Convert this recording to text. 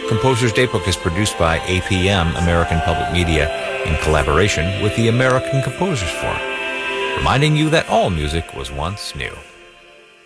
Composer's Daybook is produced by APM, American Public Media, in collaboration with the American Composers Forum, reminding you that all music was once new.